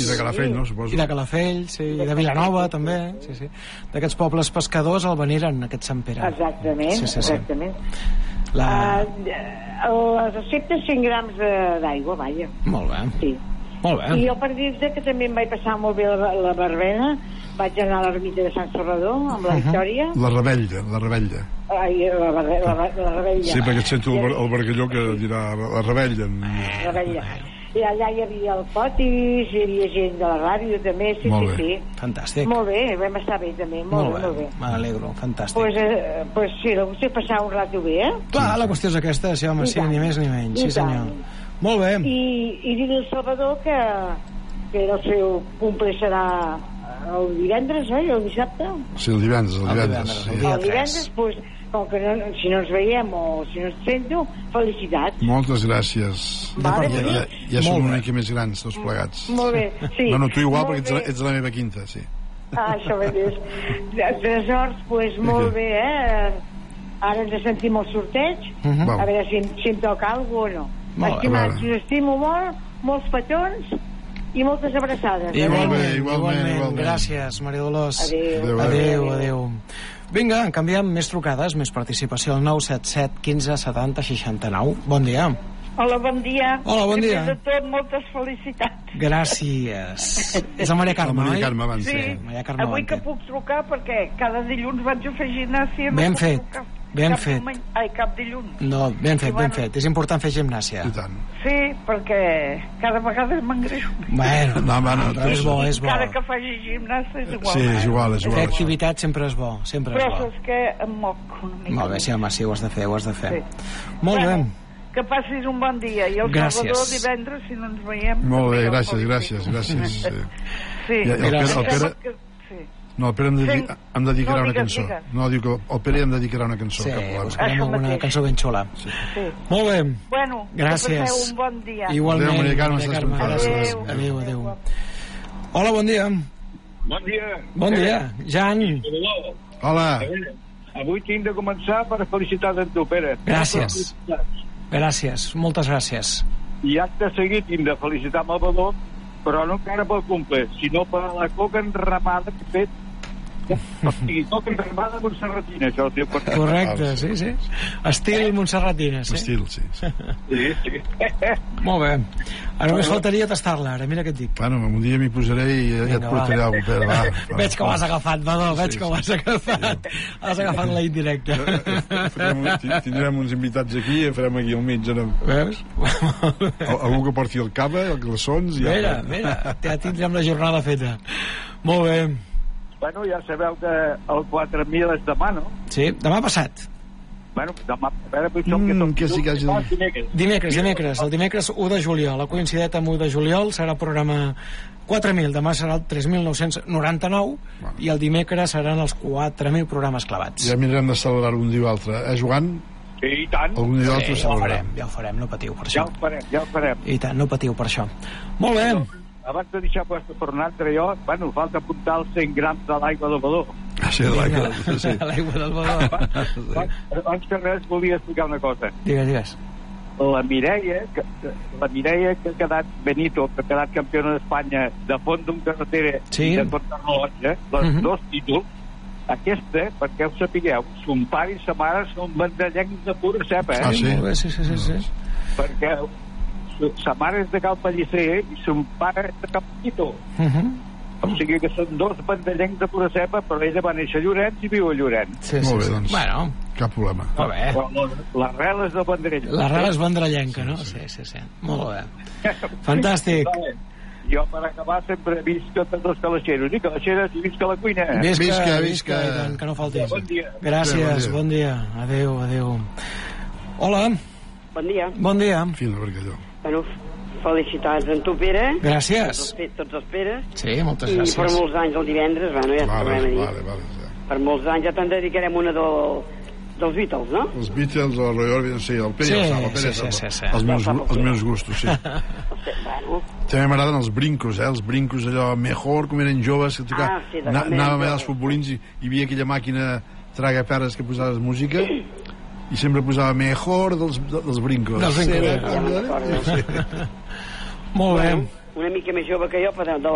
I de Calafell, no, suposo. I de Calafell, sí, i de Vilanova, també. Sí. D'aquests pobles pescadors el veniren, aquest Sant Pere. Exactament, sí. exactament. Les receptes 100 grams d'aigua, vaja. Molt bé. Sí. Molt bé. I jo per dir-te que també em vaig passar molt bé la verbena, vaig anar a l'ermita de Sant Salvador amb la Victòria. La Rebella. Ai, la Rebella. Sí, perquè et sento el bargalló que dirà la Rebella. I allà hi havia el Potis, hi havia gent de la ràdio també, sí. Fantàstic. Molt bé, vam estar bé també, molt bé. M'alegro, fantàstic. Pues sí, la vostè passar un rato bé, Clar, la qüestió és aquesta, sí, home, sí, ni més ni menys, sí senyor. Molt bé. I dir-li al Salvador que el seu cumple serà el divendres, oi? El dissabte? Sí, el divendres. El divendres, doncs, com que si no ens veiem o si no ens sento, felicitats. Moltes gràcies. Ja som una mica més grans, tots plegats. Molt bé, sí. No, tu igual, perquè ets de la meva quinta, sí. Això mateix. Aleshores, doncs, molt bé, Ara ens sentim el sorteig, a veure si em toca alguna cosa o no. Estimats, us estimo molt, molts petons i moltes abraçades. Igualment. Gràcies, Maria Dolors. Adéu. Vinga, canviem, més trucades, més participació al 977 15 70 69. Bon dia. Hola, bon dia. Primer de tot, moltes felicitats. Gràcies. És la Maria Carme, oi? Maria Carme, abans. Sí. Avui que puc trucar perquè cada dilluns vaig a fer gimnàsia. Ben fet. Cap dilluns. No, ben fet. És important fer gimnàsia. I tant. Sí, perquè cada vegada m'engreixo. Bueno, és bo. Cada que faci gimnàsia és igual. Sí, és igual. Fer activitat sempre és bo, Però és que em moc una mica. Molt bé, sí, home, sí, ho has de fer. Sí. Molt bé. Que passis un bon dia. I el Salvador divendres, si no ens veiem... Molt bé, gràcies. Sí. No, el Pere em dedicarà una cançó. No, diu que el Pere em dedicarà una cançó. Sí, buscarem alguna cançó ben xula. Molt bé. Bueno, gràcies. Que passeu un bon dia. Igualment, Maria Carme, gràcies. Adéu. Hola, bon dia. Bon dia. Jan. Hola. Avui tinc de començar per felicitar d'en tu, Pere. Gràcies, moltes gràcies. I acte seguit tinc de felicitar Salvador, però no encara pel cumple, sinó per la coca enramada que he fet. O sigui, coca enramada montserratina, això. Correcte, sí. Estil montserratina, sí. Estil, sí. Molt bé. Ara només faltaria tastar-la, ara, mira què et dic. Bueno, un dia m'hi posaré i et portaré alguna cosa, Pere, Veig que ho has agafat, Badó, que ho has agafat. Has agafat la indirecta. Tindrem uns invitats aquí i farem aquí al mig. Veus? Algú que porti el cava, els glaçons... Mira, ja tindrem la jornada feta. Molt bé. Bueno, ja sabeu que el 4.000 és demà, no? Sí, demà passat. Bueno, demà, a veure, potser que sí que hagi... Dimecres, el dimecres 1 de juliol. Ha coincidit amb 1 de juliol, serà el programa 4.000, demà serà el 3.999 i el dimecres seran els 4.000 programes clavats. Ja mirarem de celebrar-ho un dia o altre. Joan? Sí, i tant. Algun dia o altre celebrarem. Ja ho farem, no patiu per això. Ja ho farem. I tant, no patiu per això. Molt bé. Abans de deixar puesto per un altre, falta apuntar els 100 grams de l'aigua del Badó. Sí, l'aigua del Badó. Abans que res, volia explicar una cosa. Digues. La Mireia, que ha quedat Benito, que ha quedat campiona d'Espanya de fons d'un carretera i de contrarrellotge, els dos títols, aquesta, perquè ho sapigueu, son pare i sa mare són vendrellencs de pura cepa, Sí. Perquè sa mare és de Cal Pellicer i son pare és de Cal Pallito. O sigui que són dos vendrellencs de pura cepa, però ella va néixer a Llorenç i viu a Llorenç. Molt bé, doncs. Bueno, cap problema. Molt bé. L'arrel és de vendrella. L'arrel és vendrellenca, no? Sí. Molt bé. Fantàstic. Jo, per acabar, sempre visca tots els calaixeros i calaixeres i visca la cuina. Visca. I tant, que no faltis. Bon dia. Gràcies, bon dia. Adéu. Hola. Bon dia. Fina Bargalló. Bueno, felicitats en tu, Pere. Gràcies. Tots els Peres. Sí, moltes gràcies. I per molts anys el divendres, bueno, ja tornem a dir. Vale. Per molts anys ja te'n dedicarem una dels Beatles, no? Els Beatles, el Roy Orbison, sí, el Pere sí. Els meus gustos, sí. Bueno. També m'agraden els brincos, els brincos allò mejor, com eren joves, que anàvem allà als futbolins i hi havia aquella màquina tragaperres que posaves música i sempre posava mejor dels brincos. Molt bé. Una mica més jove que jo, però